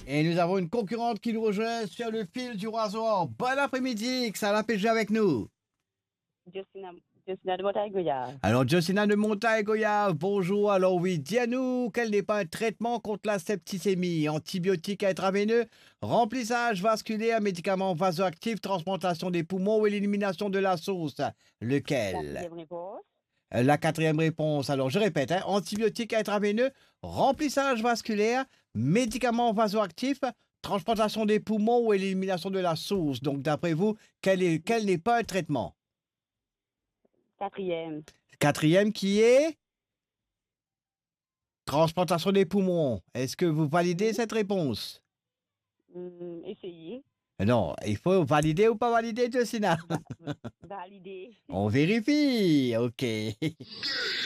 Et nous avons une concurrente qui nous rejoint sur le fil du rasoir. Bon après-midi, que ça l'a pêché avec nous. Justina, Justina de Montaille-Goyard. Alors, Jocelyne de Montaille-Goyave, bonjour. Alors oui, dis à nous quel n'est pas un traitement contre la septicémie, antibiotiques intraveineux, remplissage vasculaire, médicaments vasoactifs, transplantation des poumons ou élimination de la sauce. Lequel? Quatrième réponse. La quatrième réponse, alors je répète, hein, antibiotiques intraveineux, remplissage vasculaire, médicaments vasoactifs, transplantation des poumons ou élimination de la sauce. Donc, d'après vous, quel n'est pas un traitement? Quatrième. Quatrième qui est transplantation des poumons. Est-ce que vous validez Mhm. cette réponse? Essayez. Non, il faut valider ou pas valider, Jocelyne? Valider. On vérifie, ok.